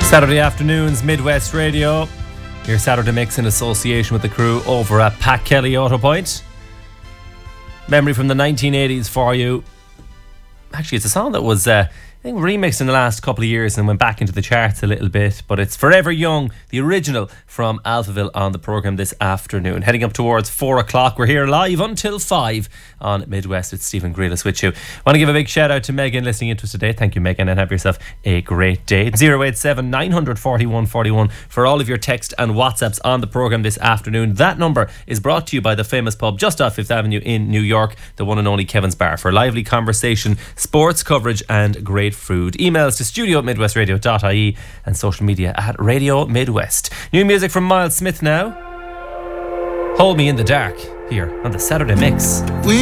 Saturday afternoons, Midwest Radio. Your Saturday mix in association with the crew over at Pat Kelly Auto Point. Memory from the 1980s for you. Actually, it's a song that was I think remixed in the last couple of years and went back into the charts a little bit, but it's Forever Young, the original from Alphaville on the programme this afternoon. Heading up towards 4 o'clock. We're here live until 5 on Midwest with Stephen Grealis with you. Want to give a big shout out to Megan listening into us today. Thank you, Megan, and have yourself a great day. 087 941 41 for all of your text and WhatsApps on the programme this afternoon. That number is brought to you by the famous pub just off 5th Avenue in New York, the one and only Kevin's Bar, for lively conversation, sports coverage and great food. Emails to studio@midwestradio.ie and social media at Radio Midwest. New music from Miles Smith now. Hold Me in the Dark here on the Saturday Mix.